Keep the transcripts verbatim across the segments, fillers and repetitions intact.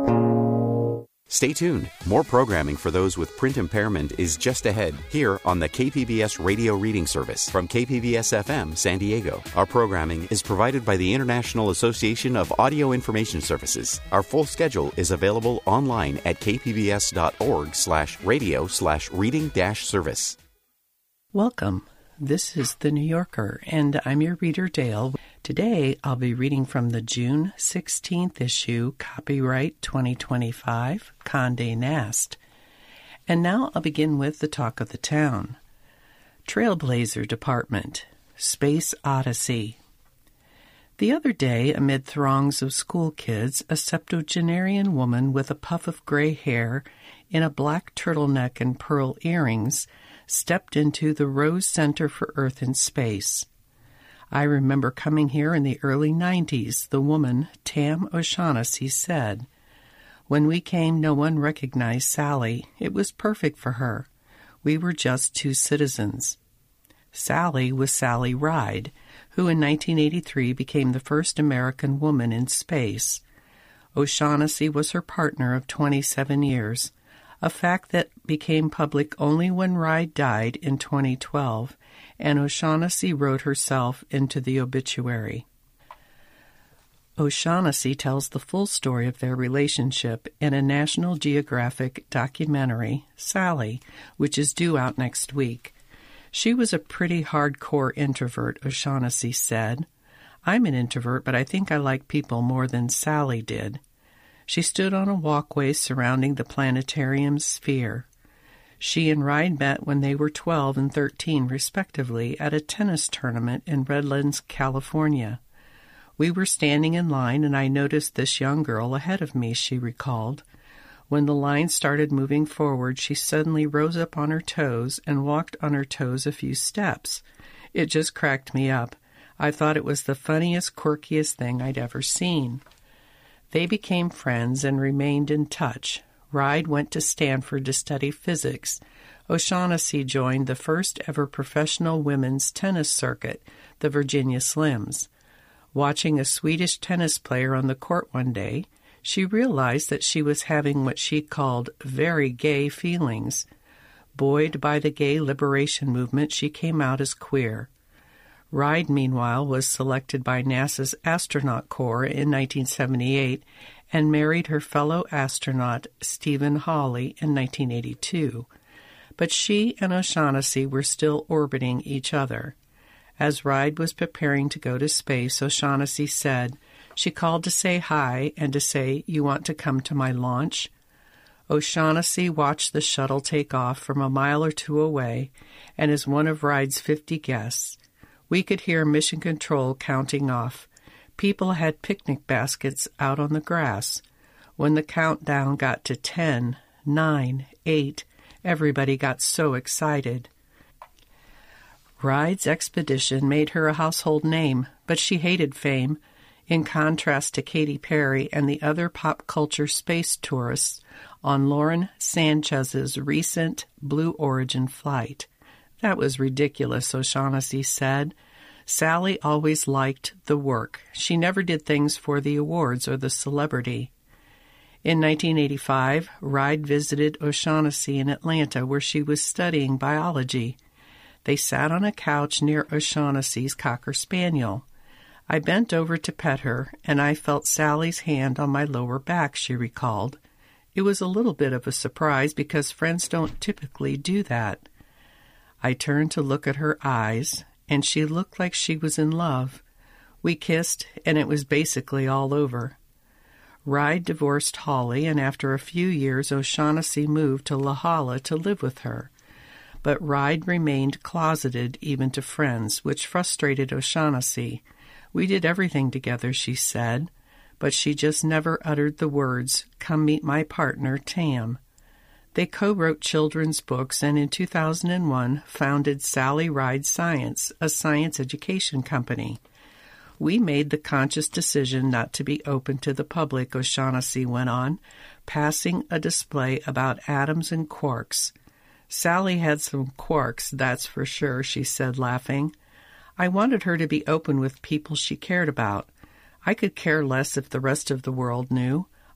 Stay tuned. More programming for those with print impairment is just ahead here on the K P B S Radio Reading Service from K P B S F M San Diego. Our programming is provided by the International Association of Audio Information Services. Our full schedule is available online at kpbs.org slash radio slash reading dash service. Welcome. This is The New Yorker, and I'm your reader, Dale. Today, I'll be reading from the June sixteenth issue, copyright twenty twenty-five, Condé Nast. And now I'll begin with the talk of the town. Trailblazer Department, Space Odyssey. The other day, amid throngs of school kids, a septuagenarian woman with a puff of gray hair in a black turtleneck and pearl earrings stepped into the Rose Center for Earth and Space. I remember coming here in the early nineties, the woman, Tam O'Shaughnessy, said. When we came, no one recognized Sally. It was perfect for her. We were just two citizens. Sally was Sally Ride, who in nineteen eighty-three became the first American woman in space. O'Shaughnessy was her partner of twenty-seven years, a fact that became public only when Ride died in twenty twelve, and O'Shaughnessy wrote herself into the obituary. O'Shaughnessy tells the full story of their relationship in a National Geographic documentary, Sally, which is due out next week. She was a pretty hardcore introvert, O'Shaughnessy said. I'm an introvert, but I think I like people more than Sally did. She stood on a walkway surrounding the planetarium's sphere. She and Ride met when they were twelve and thirteen, respectively, at a tennis tournament in Redlands, California. We were standing in line, and I noticed this young girl ahead of me, she recalled. When the line started moving forward, she suddenly rose up on her toes and walked on her toes a few steps. It just cracked me up. I thought it was the funniest, quirkiest thing I'd ever seen. They became friends and remained in touch. Ride went to Stanford to study physics. O'Shaughnessy joined the first ever professional women's tennis circuit, the Virginia Slims. Watching a Swedish tennis player on the court one day, she realized that she was having what she called very gay feelings. Buoyed by the gay liberation movement, she came out as queer. Ride, meanwhile, was selected by NASA's Astronaut Corps in nineteen seventy-eight and married her fellow astronaut Stephen Hawley in nineteen eighty-two. But she and O'Shaughnessy were still orbiting each other. As Ride was preparing to go to space, O'Shaughnessy said, she called to say hi and to say, "You want to come to my launch?" O'Shaughnessy watched the shuttle take off from a mile or two away, and as one of Ride's fifty guests, we could hear Mission Control counting off. People had picnic baskets out on the grass. When the countdown got to ten, nine, eight, everybody got so excited. Ride's expedition made her a household name, but she hated fame. In contrast to Katy Perry and the other pop culture space tourists on Lauren Sanchez's recent Blue Origin flight. That was ridiculous, O'Shaughnessy said. Sally always liked the work. She never did things for the awards or the celebrity. In nineteen eighty-five, Ride visited O'Shaughnessy in Atlanta, where she was studying biology. They sat on a couch near O'Shaughnessy's Cocker Spaniel. I bent over to pet her, and I felt Sally's hand on my lower back, she recalled. It was a little bit of a surprise because friends don't typically do that. I turned to look at her eyes, and she looked like she was in love. We kissed, and it was basically all over. Ride divorced Hawley, and after a few years, O'Shaughnessy moved to La Jolla to live with her. But Ride remained closeted even to friends, which frustrated O'Shaughnessy. We did everything together, she said, but she just never uttered the words, "Come meet my partner, Tam." They co-wrote children's books and in two thousand one founded Sally Ride Science, a science education company. We made the conscious decision not to be open to the public, O'Shaughnessy went on, passing a display about atoms and quarks. Sally had some quarks, that's for sure, she said, laughing. I wanted her to be open with people she cared about. I could care less if the rest of the world knew.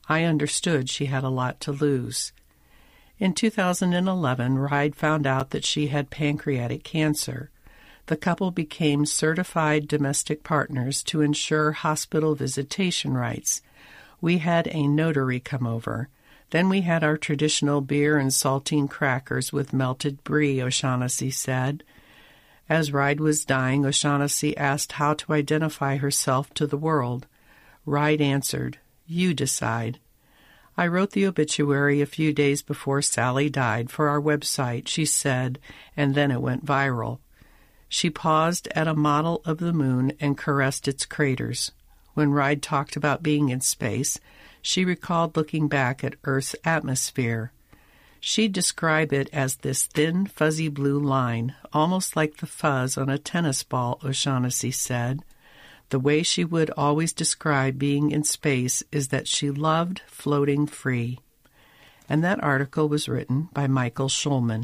I understood she had a lot to lose. In two thousand eleven, Ride found out that she had pancreatic cancer. The couple became certified domestic partners to ensure hospital visitation rights. We had a notary come over. Then we had our traditional beer and saltine crackers with melted brie, O'Shaughnessy said. As Ride was dying, O'Shaughnessy asked how to identify herself to the world. Ride answered, "You decide." I wrote the obituary a few days before Sally died for our website, she said, and then it went viral. She paused at a model of the moon and caressed its craters. When Ride talked about being in space, she recalled looking back at Earth's atmosphere. She'd describe it as this thin, fuzzy blue line, almost like the fuzz on a tennis ball, O'Shaughnessy said. The way she would always describe being in space is that she loved floating free. And that article was written by Michael Schulman.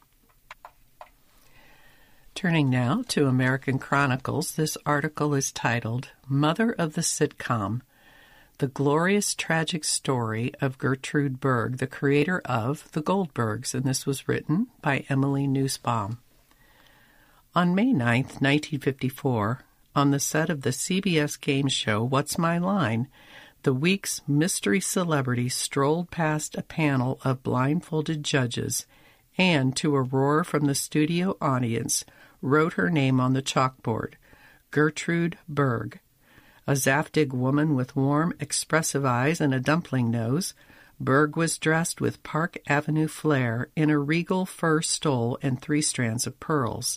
Turning now to American Chronicles, this article is titled, Mother of the Sitcom, The Glorious Tragic Story of Gertrude Berg, the creator of The Goldbergs, and this was written by Emily Nussbaum. On May ninth, nineteen fifty-four, on the set of the C B S game show What's My Line, the week's mystery celebrity strolled past a panel of blindfolded judges and, to a roar from the studio audience, wrote her name on the chalkboard, Gertrude Berg. A Zaftig woman with warm, expressive eyes and a dumpling nose, Berg was dressed with Park Avenue flair in a regal fur stole and three strands of pearls.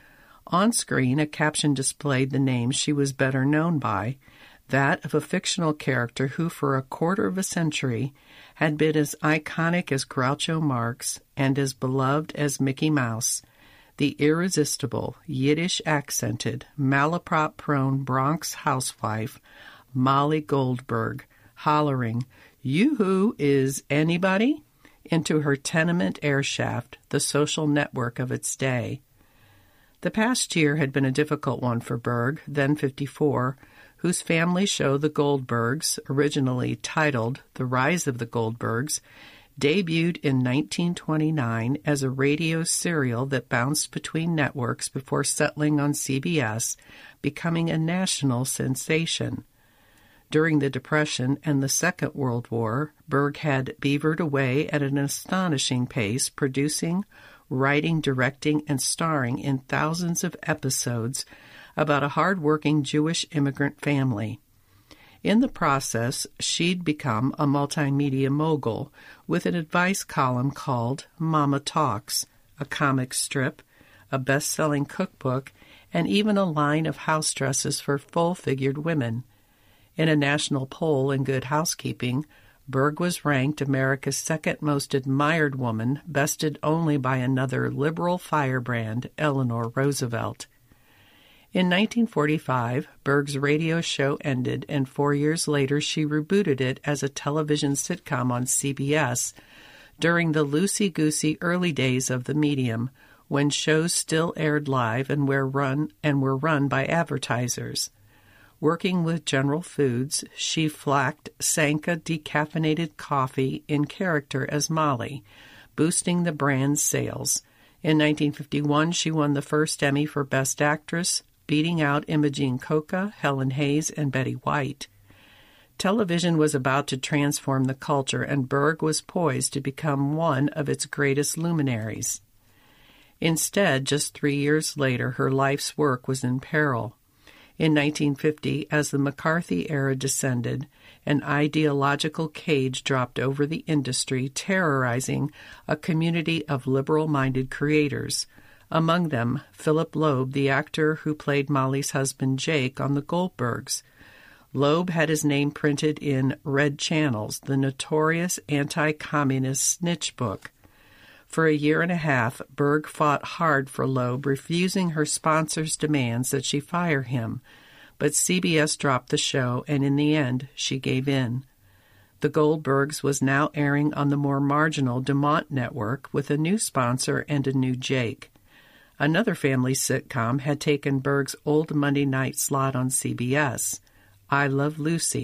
On screen, a caption displayed the name she was better known by, that of a fictional character who, for a quarter of a century, had been as iconic as Groucho Marx and as beloved as Mickey Mouse, the irresistible, Yiddish-accented, malaprop-prone Bronx housewife, Molly Goldberg, hollering, "Yoo-hoo, is anybody?" into her tenement airshaft, the social network of its day. The past year had been a difficult one for Berg, then fifty-four, whose family show The Goldbergs, originally titled The Rise of the Goldbergs, debuted in nineteen twenty-nine as a radio serial that bounced between networks before settling on C B S, becoming a national sensation. During the Depression and the Second World War, Berg had beavered away at an astonishing pace, producing, writing, directing, and starring in thousands of episodes about a hard-working Jewish immigrant family. In the process, she'd become a multimedia mogul with an advice column called Mama Talks, a comic strip, a best-selling cookbook, and even a line of house dresses for full-figured women. In a national poll in Good Housekeeping, Berg was ranked America's second most admired woman, bested only by another liberal firebrand, Eleanor Roosevelt. In nineteen forty-five, Berg's radio show ended, and four years later she rebooted it as a television sitcom on C B S during the loosey-goosey early days of the medium, when shows still aired live and were run and were run by advertisers. Working with General Foods, she flacked Sanka decaffeinated coffee in character as Molly, boosting the brand's sales. In nineteen fifty-one, she won the first Emmy for Best Actress, beating out Imogene Coca, Helen Hayes, and Betty White. Television was about to transform the culture, and Berg was poised to become one of its greatest luminaries. Instead, just three years later, her life's work was in peril. In nineteen fifty, as the McCarthy era descended, an ideological cage dropped over the industry, terrorizing a community of liberal-minded creators. Among them, Philip Loeb, the actor who played Molly's husband Jake on The Goldbergs. Loeb had his name printed in Red Channels, the notorious anti-communist snitch book. For a year and a half, Berg fought hard for Loeb, refusing her sponsors' demands that she fire him, but C B S dropped the show, and in the end, she gave in. The Goldbergs was now airing on the more marginal DuMont network with a new sponsor and a new Jake. Another family sitcom had taken Berg's old Monday night slot on C B S, I Love Lucy,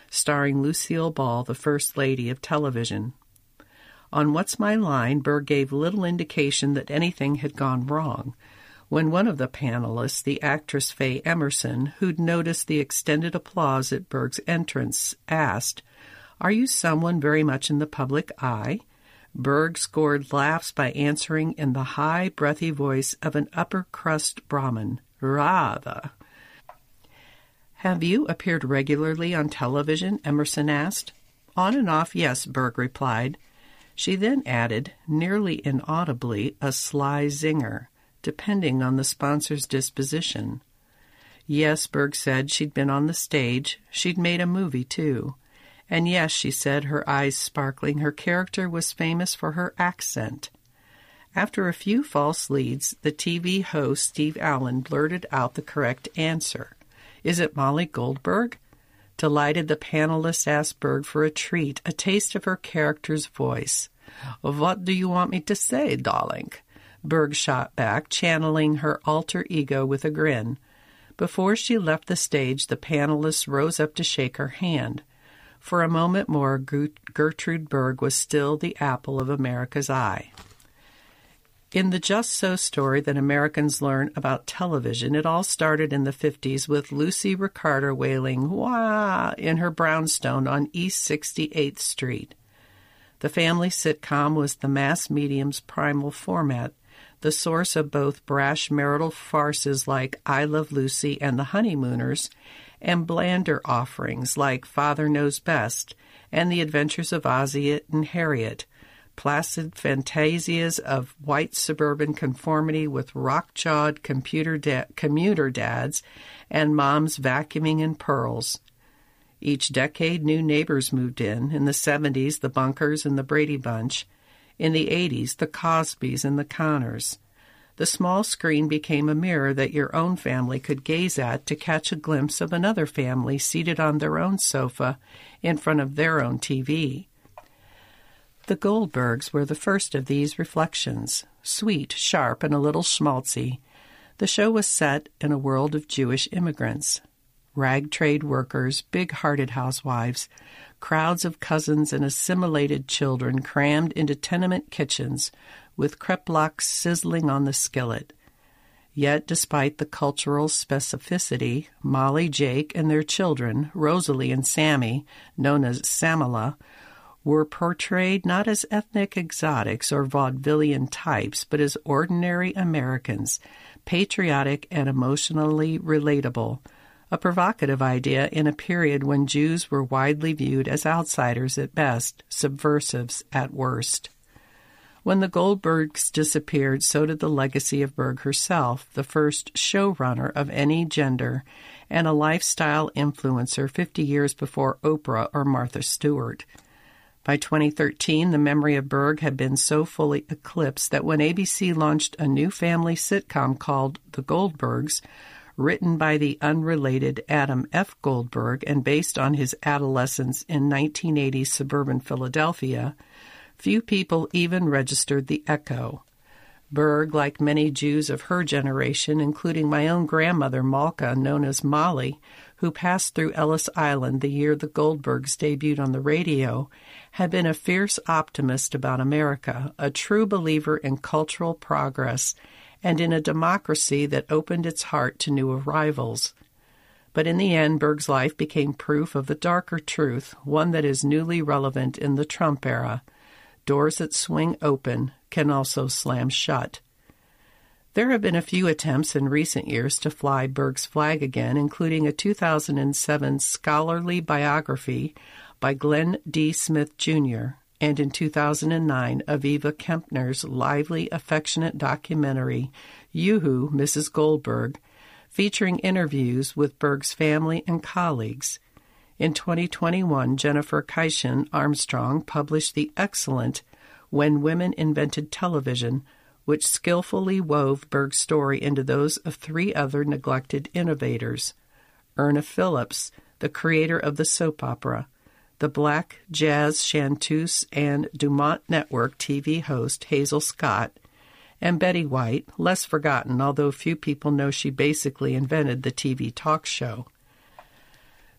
starring Lucille Ball, the First Lady of television. On What's My Line, Berg gave little indication that anything had gone wrong. When one of the panelists, the actress Faye Emerson, who'd noticed the extended applause at Berg's entrance, asked, "Are you someone very much in the public eye?" Berg scored laughs by answering in the high, breathy voice of an upper-crust Brahmin, "Rather." "Have you appeared regularly on television?" Emerson asked. "On and off, yes," Berg replied. She then added, nearly inaudibly, a sly zinger, depending on the sponsor's disposition. Yes, Berg said, she'd been on the stage. She'd made a movie, too. And yes, she said, her eyes sparkling, her character was famous for her accent. After a few false leads, the T V host Steve Allen blurted out the correct answer. "Is it Molly Goldberg?" Delighted, the panelists asked Berg for a treat, a taste of her character's voice. "What do you want me to say, darling?" Berg shot back, channeling her alter ego with a grin. Before she left the stage, the panelists rose up to shake her hand. For a moment more, Gertrude Berg was still the apple of America's eye. In the Just So story that Americans learn about television, it all started in the fifties with Lucy Ricardo wailing, "Wah!" in her brownstone on East sixty-eighth Street. The family sitcom was the mass medium's primal format, the source of both brash marital farces like I Love Lucy and The Honeymooners, and blander offerings like Father Knows Best and The Adventures of Ozzie and Harriet, placid fantasias of white suburban conformity with rock-jawed computer da- commuter dads and moms vacuuming in pearls. Each decade, new neighbors moved in. In the seventies, the Bunkers and the Brady Bunch. In the eighties, the Cosbys and the Connors. The small screen became a mirror that your own family could gaze at to catch a glimpse of another family seated on their own sofa in front of their own T V. The Goldbergs were the first of these reflections. Sweet, sharp, and a little schmaltzy, the show was set in a world of Jewish immigrants. Rag trade workers, big-hearted housewives, crowds of cousins and assimilated children crammed into tenement kitchens with kreplach sizzling on the skillet. Yet, despite the cultural specificity, Molly, Jake, and their children, Rosalie and Sammy, known as Samala, were portrayed not as ethnic exotics or vaudevillian types, but as ordinary Americans, patriotic and emotionally relatable, a provocative idea in a period when Jews were widely viewed as outsiders at best, subversives at worst. When the Goldbergs disappeared, so did the legacy of Berg herself, the first showrunner of any gender and a lifestyle influencer fifty years before Oprah or Martha Stewart. By twenty thirteen, the memory of Berg had been so fully eclipsed that when A B C launched a new family sitcom called The Goldbergs, written by the unrelated Adam F. Goldberg and based on his adolescence in nineteen eighties suburban Philadelphia, few people even registered the echo. Berg, like many Jews of her generation, including my own grandmother Malka, known as Molly, who passed through Ellis Island the year the Goldbergs debuted on the radio, had been a fierce optimist about America, a true believer in cultural progress, and in a democracy that opened its heart to new arrivals. But in the end, Berg's life became proof of the darker truth, one that is newly relevant in the Trump era. Doors that swing open can also slam shut. There have been a few attempts in recent years to fly Berg's flag again, including a two thousand seven scholarly biography by Glenn D. Smith Junior, and in two thousand nine, Aviva Kempner's lively, affectionate documentary, Yoo-Hoo, Missus Goldberg, featuring interviews with Berg's family and colleagues. In twenty twenty-one, Jennifer Keishan Armstrong published the excellent When Women Invented Television, which skillfully wove Berg's story into those of three other neglected innovators: Erna Phillips, the creator of the soap opera, the black jazz chanteuse and Dumont Network T V host Hazel Scott, and Betty White, less forgotten, although few people know she basically invented the T V talk show.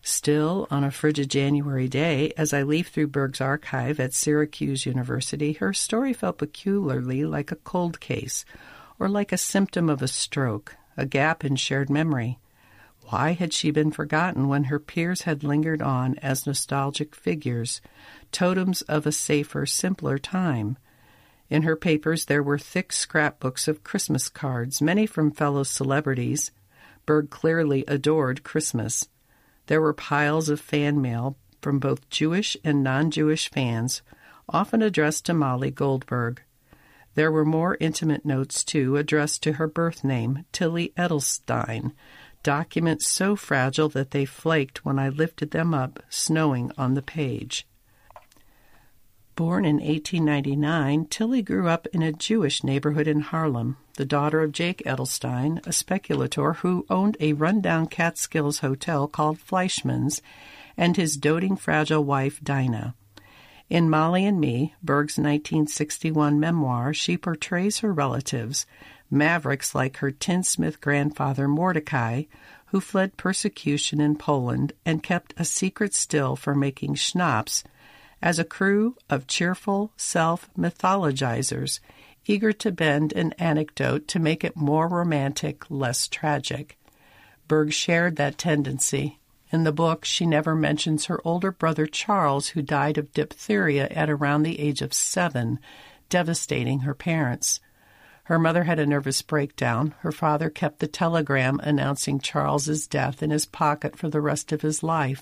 Still, on a frigid January day, as I leafed through Berg's archive at Syracuse University, her story felt peculiarly like a cold case, or like a symptom of a stroke, a gap in shared memory. Why had she been forgotten when her peers had lingered on as nostalgic figures, totems of a safer, simpler time? In her papers there were thick scrapbooks of Christmas cards, many from fellow celebrities. Berg clearly adored Christmas. There were piles of fan mail from both Jewish and non-Jewish fans, often addressed to Molly Goldberg. There were more intimate notes, too, addressed to her birth name, Tilly Edelstein, documents so fragile that they flaked when I lifted them up, snowing on the page. Born in eighteen ninety-nine, Tilly grew up in a Jewish neighborhood in Harlem, the daughter of Jake Edelstein, a speculator who owned a rundown Catskills hotel called Fleischman's, and his doting, fragile wife, Dinah. In Molly and Me, Berg's nineteen sixty-one memoir, she portrays her relatives, mavericks like her tinsmith grandfather Mordecai, who fled persecution in Poland and kept a secret still for making schnapps, as a crew of cheerful self-mythologizers, eager to bend an anecdote to make it more romantic, less tragic. Berg shared that tendency. In the book, she never mentions her older brother Charles, who died of diphtheria at around the age of seven, devastating her parents. Her mother had a nervous breakdown. Her father kept the telegram announcing Charles's death in his pocket for the rest of his life.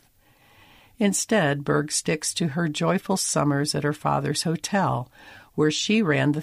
Instead, Berg sticks to her joyful summers at her father's hotel, where she ran the